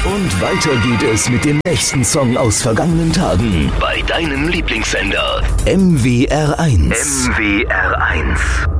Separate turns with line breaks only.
Und weiter geht es mit dem nächsten Song aus vergangenen Tagen bei deinem Lieblingssender MWR1. MWR1.